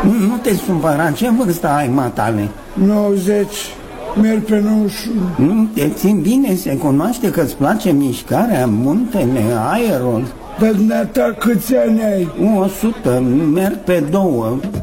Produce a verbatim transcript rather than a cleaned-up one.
Nu te supăra, ce vârstă ai, matale? nouăzeci, merg pe nouăzeci și unu. Nu te țin bine, se cunoaște că îți place mișcarea, muntele, aerul. Dar dumneata câți ani ai? O sută, merg pe două.